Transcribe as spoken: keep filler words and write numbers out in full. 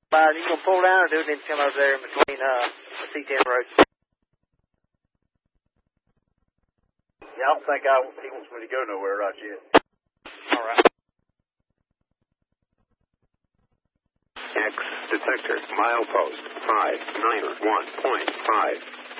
Are you going to pull down or do it need to come over there in between uh, the C ten roads? Yeah, I don't think I, he wants me to go nowhere right yet. All right. X detector, milepost five nine one point five.